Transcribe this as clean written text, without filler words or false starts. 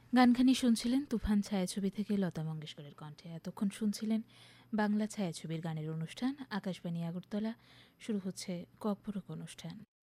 গানখানি শুনছিলেন তুফান ছায়াছবি থেকে লতা মঙ্গেশকরের কণ্ঠে। এতক্ষণ শুনছিলেন বাংলা ছায়াছবির গানের অনুষ্ঠান আকাশবাণী আগরতলা। শুরু হচ্ছে ককবরক অনুষ্ঠান।